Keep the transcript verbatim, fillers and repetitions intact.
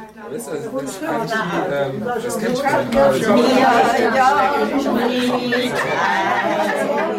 Das, also, das kann ich, ähm, das kennt Ja, ja,